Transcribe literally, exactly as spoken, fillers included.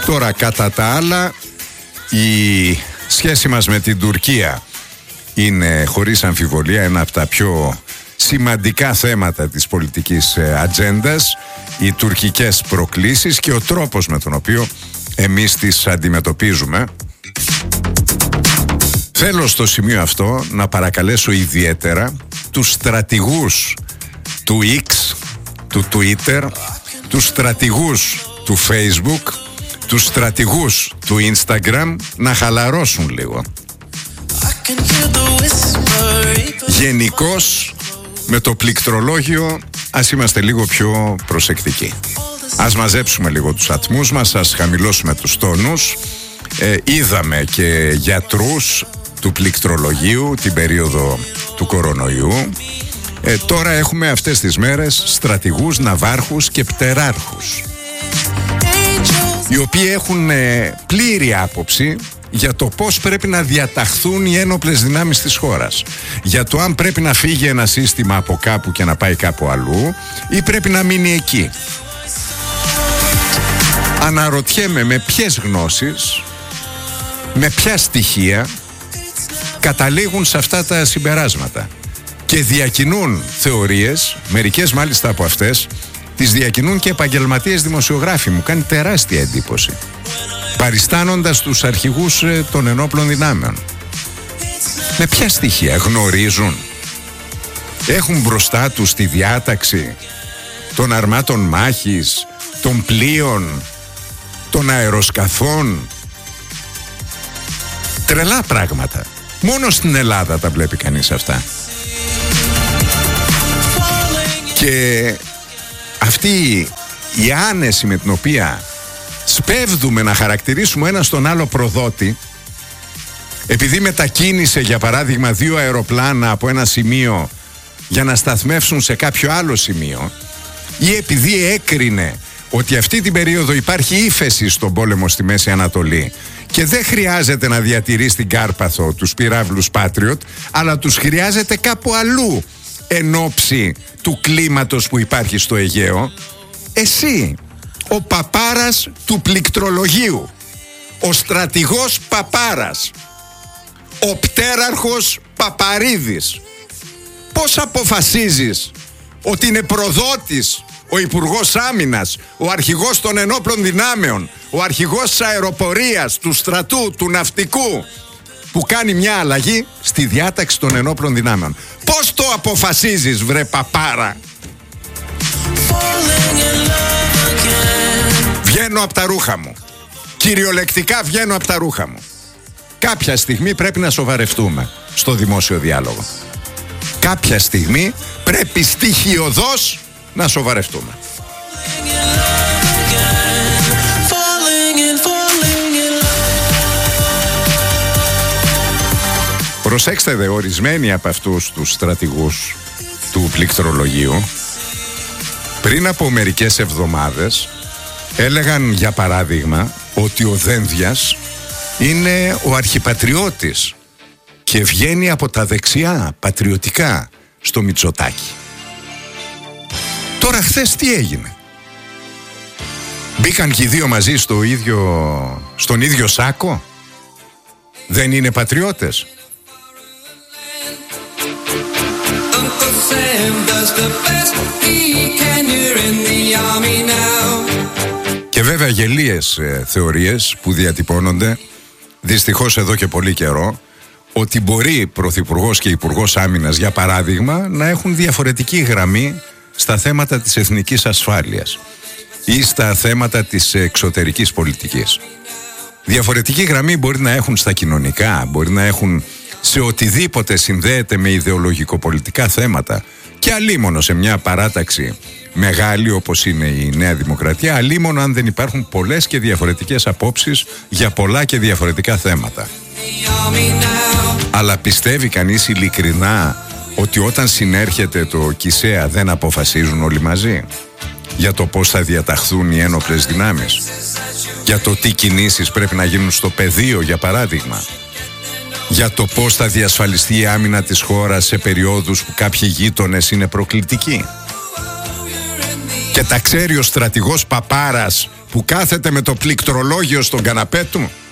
Τώρα, κατά τα άλλα, η σχέση μας με την Τουρκία είναι χωρίς αμφιβολία ένα από τα πιο σημαντικά θέματα της πολιτικής ατζέντας, οι τουρκικές προκλήσεις και ο τρόπος με τον οποίο εμείς τις αντιμετωπίζουμε. Θέλω στο σημείο αυτό να παρακαλέσω ιδιαίτερα τους στρατηγούς του X, του Twitter, τους στρατηγούς του Facebook, τους στρατηγούς του Instagram να χαλαρώσουν λίγο. Γενικώς με το πληκτρολόγιο ας είμαστε λίγο πιο προσεκτικοί. Ας μαζέψουμε λίγο τους ατμούς μας, ας χαμηλώσουμε τους τόνους. ε, Είδαμε και γιατρούς του πληκτρολογίου την περίοδο του κορονοϊού. ε, Τώρα έχουμε αυτές τις μέρες στρατηγούς, ναυάρχους και πτεράρχους, οι οποίοι έχουν ε, πλήρη άποψη για το πώς πρέπει να διαταχθούν οι ένοπλες δυνάμεις της χώρας, για το αν πρέπει να φύγει ένα σύστημα από κάπου και να πάει κάπου αλλού ή πρέπει να μείνει εκεί. Αναρωτιέμαι με ποιες γνώσεις, με ποια στοιχεία καταλήγουν σε αυτά τα συμπεράσματα και διακινούν θεωρίες, μερικές μάλιστα από αυτές τις διακινούν και επαγγελματίες δημοσιογράφοι. Μου κάνει τεράστια εντύπωση, παριστάνοντας τους αρχηγούς ε, των ενόπλων δυνάμεων. Με ποια στοιχεία γνωρίζουν, έχουν μπροστά τους τη διάταξη των αρμάτων μάχης, των πλοίων, των αεροσκαφών? Τρελά πράγματα. Μόνο στην Ελλάδα τα βλέπει κανείς αυτά. Και αυτή η άνεση με την οποία σπέβδουμε να χαρακτηρίσουμε ένα στον άλλο προδότη, επειδή μετακίνησε για παράδειγμα δύο αεροπλάνα από ένα σημείο για να σταθμεύσουν σε κάποιο άλλο σημείο, ή επειδή έκρινε ότι αυτή την περίοδο υπάρχει ύφεση στον πόλεμο στη Μέση Ανατολή και δεν χρειάζεται να διατηρεί στην Κάρπαθο τους πυράβλους Patriot, αλλά τους χρειάζεται κάπου αλλού εν ώψη του κλίματος που υπάρχει στο Αιγαίο, εσύ, ο παπάρας του πληκτρολογίου, ο στρατηγός παπάρας, ο πτέραρχος Παπαρίδης, πώς αποφασίζεις ότι είναι προδότης ο Υπουργός Άμυνας, ο αρχηγός των ενόπλων δυνάμεων, ο αρχηγός της αεροπορίας, του στρατού, του ναυτικού, που κάνει μια αλλαγή στη διάταξη των ενόπλων δυνάμεων? Πώς το αποφασίζεις, βρε παπάρα? Βγαίνω από τα ρούχα μου. Κυριολεκτικά βγαίνω από τα ρούχα μου. Κάποια στιγμή πρέπει να σοβαρευτούμε στο δημόσιο διάλογο. Κάποια στιγμή πρέπει στοιχειωδώς να σοβαρευτούμε. Προσέξτε δε, ορισμένοι από αυτούς τους στρατηγούς του πληκτρολογίου πριν από μερικές εβδομάδες έλεγαν, για παράδειγμα, ότι ο Δένδιας είναι ο αρχιπατριώτης και βγαίνει από τα δεξιά πατριωτικά στο Μητσοτάκη. Τώρα χθες τι έγινε? Μπήκαν και οι δύο μαζί στο ίδιο, στον ίδιο σάκο? Δεν είναι πατριώτες? Και βέβαια γελίες ε, θεωρίες που διατυπώνονται δυστυχώς εδώ και πολύ καιρό, ότι μπορεί Πρωθυπουργός και Υπουργός Άμυνας, για παράδειγμα, να έχουν διαφορετική γραμμή στα θέματα της εθνικής ασφάλειας ή στα θέματα της εξωτερικής πολιτικής. Διαφορετική γραμμή μπορεί να έχουν στα κοινωνικά, μπορεί να έχουν σε οτιδήποτε συνδέεται με ιδεολογικοπολιτικά θέματα, και αλίμονο σε μια παράταξη μεγάλη όπως είναι η Νέα Δημοκρατία, αλίμονο αν δεν υπάρχουν πολλές και διαφορετικές απόψεις για πολλά και διαφορετικά θέματα. Αλλά πιστεύει κανείς ειλικρινά ότι όταν συνέρχεται το ΚΙΣΕΑ δεν αποφασίζουν όλοι μαζί για το πώς θα διαταχθούν οι ένοπλες δυνάμεις, για το τι κινήσεις πρέπει να γίνουν στο πεδίο, για παράδειγμα, για το πώς θα διασφαλιστεί η άμυνα της χώρας σε περιόδους που κάποιοι γείτονες είναι προκλητικοί? Και τα ξέρει ο στρατηγός παπάρας που κάθεται με το πληκτρολόγιο στον καναπέ του.